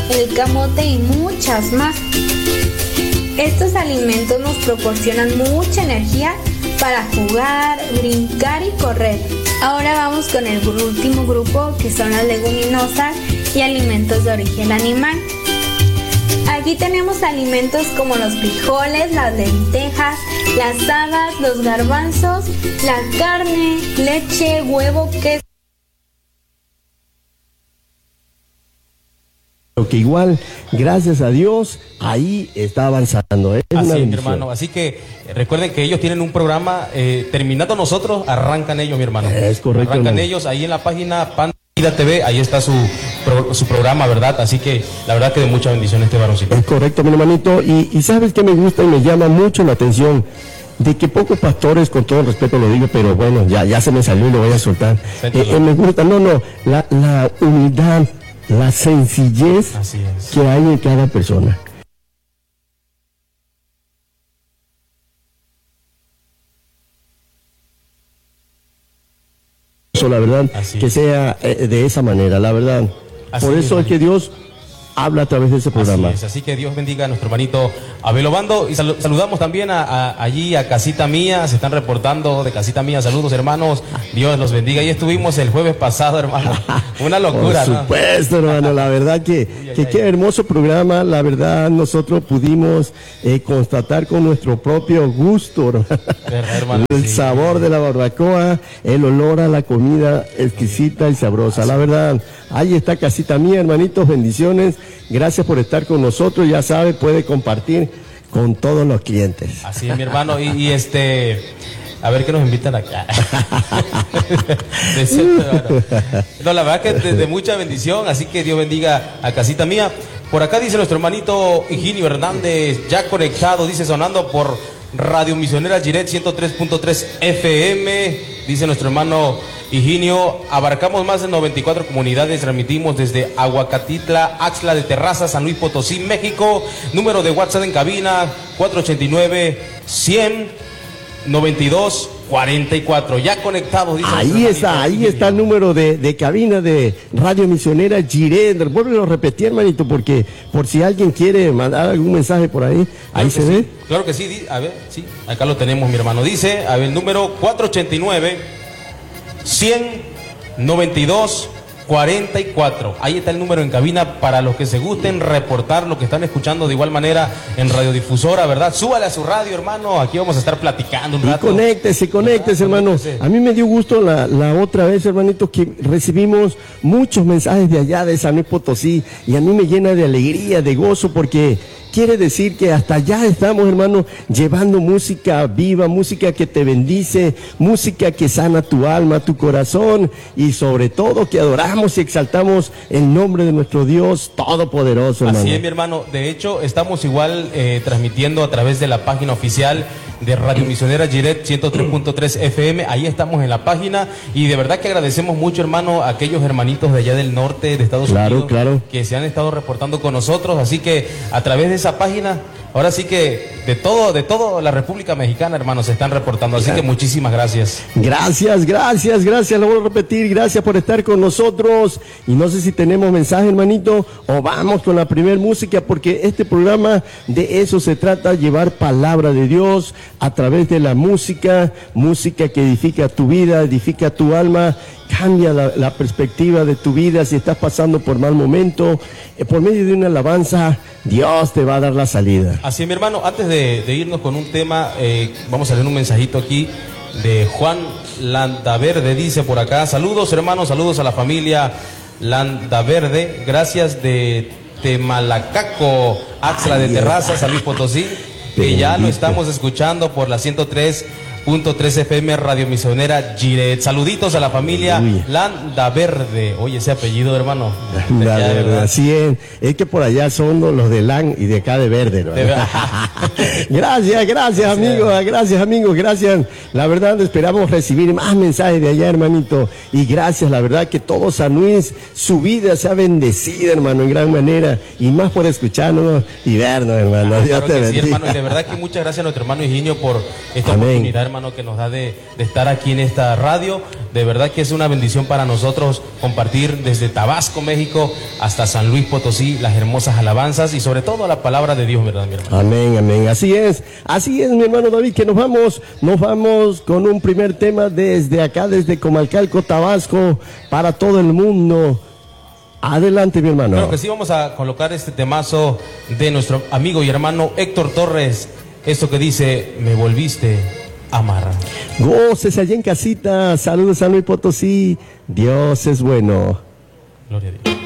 el camote y muchas más. Estos alimentos nos proporcionan mucha energía para jugar, brincar y correr. Ahora vamos con el último grupo, que son las leguminosas y alimentos de origen animal. Aquí tenemos alimentos como los frijoles, las lentejas, las habas, los garbanzos, la carne, leche, huevo, queso. Que igual, gracias a Dios, ahí está avanzando. Así es, mi hermano. Así que recuerden que ellos tienen un programa, terminando nosotros, arrancan ellos, mi hermano. Es correcto. Arrancan hermano. ellos ahí en la página Pan Vida TV, ahí está su programa, ¿verdad? Así que la verdad que de mucha bendición este varoncito. Es correcto, mi hermanito. Y sabes que me gusta y me llama mucho la atención de que pocos pastores, con todo el respeto lo digo, pero bueno, ya se me salió y lo voy a soltar. Me gusta, la humildad, la sencillez que hay en cada persona. La verdad, que sea de esa manera, la verdad. Por eso es que Dios habla a través de ese programa. Así que Dios bendiga a nuestro hermanito Abel Obando. Y saludamos también allí a Casita Mía, se están reportando de Casita Mía. Saludos, hermanos, Dios los bendiga. Ahí estuvimos el jueves pasado, hermano. Una locura, Por supuesto, ¿no? Hermano, la verdad que qué hermoso programa. La verdad, nosotros pudimos constatar con nuestro propio gusto, hermano, el sabor de la barbacoa, el olor a la comida exquisita y sabrosa. La verdad, ahí está Casita Mía, hermanitos, bendiciones. Gracias por estar con nosotros. Ya sabe, puede compartir con todos los clientes. Así es, mi hermano. A ver qué nos invitan acá. No, la verdad que de mucha bendición, así que Dios bendiga a Casita Mía. Por acá dice nuestro hermanito Higinio Hernández, ya conectado, dice, sonando por Radio Misionera Giret 103.3 FM, dice nuestro hermano Higinio. Abarcamos más de 94 comunidades, transmitimos desde Aguacatitla, Axtla de Terraza, San Luis Potosí, México. Número de WhatsApp en cabina 489-100-92-44. Ya conectados, dice. Ahí está el número de cabina de Radio Misionera Giret. Vuelve a repetir, hermanito, porque por si alguien quiere mandar algún mensaje por ahí, ahí se ve. Claro que sí, a ver, sí, acá lo tenemos, mi hermano. Dice, a ver, el número 489-100-92-44. Ahí está el número en cabina para los que se gusten reportar lo que están escuchando de igual manera en radiodifusora, ¿verdad? Súbale a su radio, hermano. Aquí vamos a estar platicando un rato. Conéctese, hermano. A mí me dio gusto la otra vez, hermanito, que recibimos muchos mensajes de allá de San Luis Potosí, y a mí me llena de alegría, de gozo, porque quiere decir que hasta allá estamos, hermano, llevando música viva, música que te bendice, música que sana tu alma, tu corazón, y sobre todo que adoramos y exaltamos el nombre de nuestro Dios Todopoderoso, hermano. Así es, mi hermano. De hecho, estamos igual transmitiendo a través de la página oficial de Radio Misionera Giret 103.3 FM. Ahí estamos en la página, y de verdad que agradecemos mucho, hermano, a aquellos hermanitos de allá del norte de Estados Unidos que se han estado reportando con nosotros. Así que a través de esa página, ahora sí que de todo la República Mexicana, hermanos, se están reportando. Así que muchísimas gracias. Gracias, lo vuelvo a repetir. Gracias por estar con nosotros. Y no sé si tenemos mensaje, hermanito, o vamos con la primer música, porque este programa de eso se trata, llevar palabra de Dios a través de la música que edifica tu vida, edifica tu alma, cambia la perspectiva de tu vida. Si estás pasando por mal momento, por medio de una alabanza, Dios te va a dar la salida. Así es, mi hermano. Antes de irnos con un tema, vamos a leer un mensajito aquí de Juan Landaverde. Dice por acá: saludos, hermanos, saludos a la familia Landaverde, gracias de Temalacaco, Axtla de Terraza, San Luis Potosí, que ya lo estamos escuchando por la 103.3 FM Radio Misionera Giret. Saluditos a la familia Landaverde. Oye, ese apellido, hermano. Landaverde, así es que por allá son los de Land y de acá de Verde, ¿no? Gracias, amigos, gracias. La verdad, esperamos recibir más mensajes de allá, hermanito. Y gracias, la verdad que todo San Luis, su vida sea bendecida, hermano, en gran manera. Y más por escucharnos y vernos, hermano. Dios te bendiga. Sí, hermano, y de verdad que muchas gracias a nuestro hermano Higinio por esta oportunidad, hermano. hermano, que nos da de estar aquí en esta radio. De verdad que es una bendición para nosotros compartir desde Tabasco, México, hasta San Luis Potosí, las hermosas alabanzas y sobre todo la palabra de Dios, ¿verdad, mi hermano? Amén, amén. Así es, mi hermano David, que nos vamos con un primer tema desde acá, desde Comalcalco, Tabasco, para todo el mundo. Adelante, mi hermano. Claro que sí, vamos a colocar este temazo de nuestro amigo y hermano Héctor Torres. Esto que dice, me volviste a amar. Goces allá en casita. Saludos a San Luis Potosí. Dios es bueno. Gloria a Dios.